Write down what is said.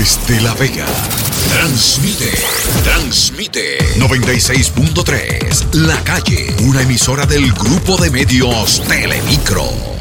Desde La Vega, transmite 96.3, La Calle, una emisora del grupo de medios Telemicro.